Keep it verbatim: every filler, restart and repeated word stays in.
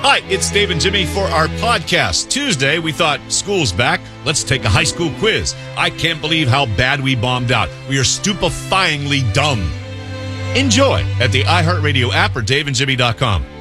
Hi, it's Dave and Jimmy for our podcast. Tuesday, we thought, school's back. Let's take a high school quiz. I can't believe how bad we bombed out. We are stupefyingly dumb. Enjoy at the iHeartRadio app or dave and jimmy dot com.